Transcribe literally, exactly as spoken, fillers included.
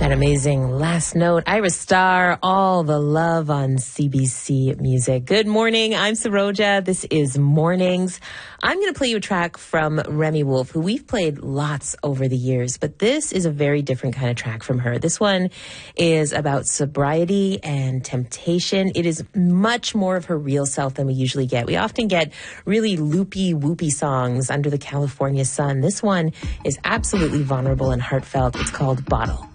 That amazing last note. Iris Star, All the Love on C B C Music. Good morning. I'm Saroja. This is Mornings. I'm going to play you a track from Remi Wolf, who we've played lots over the years, but this is a very different kind of track from her. This one is about sobriety and temptation. It is much more of her real self than we usually get. We often get really loopy, whoopy songs under the California sun. This one is absolutely vulnerable and heartfelt. It's called Bottle.